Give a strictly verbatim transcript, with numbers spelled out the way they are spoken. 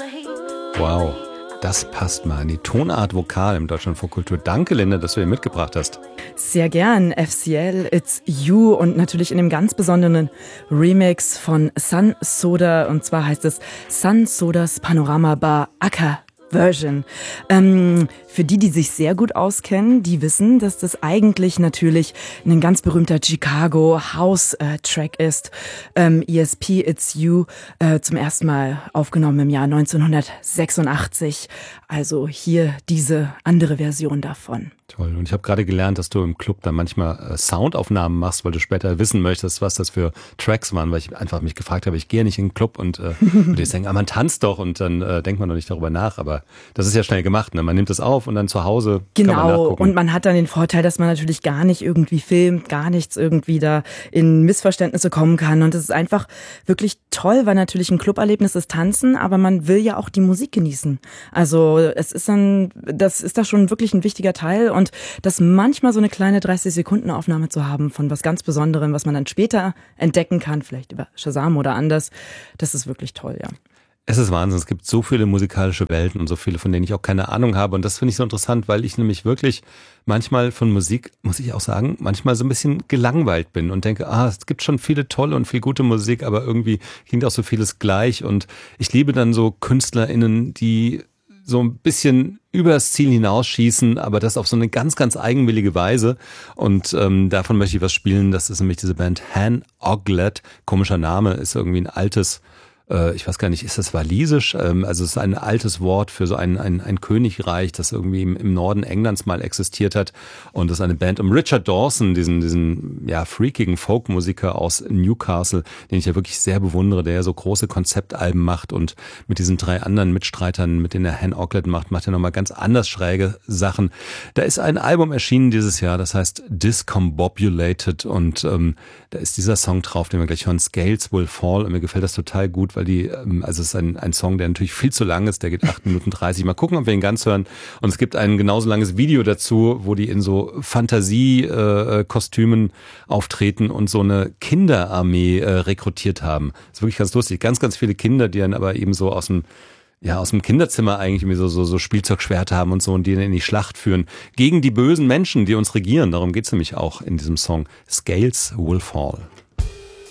Wow, das passt mal in die Tonart Vokal im Deutschlandfunk Kultur. Danke, Linda, dass du hier mitgebracht hast. Sehr gern. F C L, It's You und natürlich in dem ganz besonderen Remix von Sun Soda. Und zwar heißt es Sun Sodas Panorama Bar Acker Version. Ähm, für die, die sich sehr gut auskennen, die wissen, dass das eigentlich natürlich ein ganz berühmter Chicago House-Track äh, ist. Ähm, E S P It's You, äh, zum ersten Mal aufgenommen im Jahr neunzehnhundertsechsundachtzig. Also hier diese andere Version davon. Toll. Und ich habe gerade gelernt, dass du im Club dann manchmal äh, Soundaufnahmen machst, weil du später wissen möchtest, was das für Tracks waren, weil ich einfach mich gefragt habe, ich gehe nicht in den Club und äh, würde jetzt denken, ah, man tanzt doch und dann äh, denkt man noch nicht darüber nach, aber das ist ja schnell gemacht, ne? Man nimmt es auf und dann zu Hause genau, kann man nachgucken. Und man hat dann den Vorteil, dass man natürlich gar nicht irgendwie filmt, gar nichts irgendwie da in Missverständnisse kommen kann und es ist einfach wirklich toll, weil natürlich ein Cluberlebnis ist Tanzen, aber man will ja auch die Musik genießen. Also es ist dann, das ist da schon wirklich ein wichtiger Teil und das manchmal so eine kleine dreißig-Sekunden-Aufnahme zu haben von was ganz Besonderem, was man dann später entdecken kann, vielleicht über Shazam oder anders, das ist wirklich toll, ja. Es ist Wahnsinn, es gibt so viele musikalische Welten und so viele, von denen ich auch keine Ahnung habe und das finde ich so interessant, weil ich nämlich wirklich manchmal von Musik, muss ich auch sagen, manchmal so ein bisschen gelangweilt bin und denke, ah, es gibt schon viele tolle und viel gute Musik, aber irgendwie klingt auch so vieles gleich und ich liebe dann so KünstlerInnen, die so ein bisschen übers Ziel hinausschießen, aber das auf so eine ganz, ganz eigenwillige Weise. Und ähm, davon möchte ich was spielen. Das ist nämlich diese Band Han Oglet. Komischer Name, ist irgendwie ein altes, äh, ich weiß gar nicht, ist das walisisch? Ähm, also es ist ein altes Wort für so ein, ein, ein Königreich, das irgendwie im, im Norden Englands mal existiert hat. Und das ist eine Band um Richard Dawson, diesen, diesen ja freakigen Folkmusiker aus Newcastle, den ich ja wirklich sehr bewundere, der ja so große Konzeptalben macht und mit diesen drei anderen Mitstreitern, mit denen er Han Oglet macht, macht er nochmal ganz anders schräge Sachen. Da ist ein Album erschienen dieses Jahr, das heißt Discombobulated und ähm, da ist dieser Song drauf, den wir gleich hören, Scales Will Fall und mir gefällt das total gut, weil die, ähm, also es ist ein, ein Song, der natürlich viel zu lang ist, der geht acht Minuten dreißig. Mal gucken, ob wir ihn ganz hören und es gibt ein genauso langes Video dazu, wo die in so Fantasie-Kostümen äh, auftreten und so eine Kinderarmee äh, rekrutiert haben. Das ist wirklich ganz lustig. Ganz, ganz viele Kinder, die dann aber eben so aus dem ja, aus dem Kinderzimmer eigentlich irgendwie so, so, so Spielzeugschwerter haben und so und die dann in die Schlacht führen. Gegen die bösen Menschen, die uns regieren. Darum geht's nämlich auch in diesem Song. Scales Will Fall.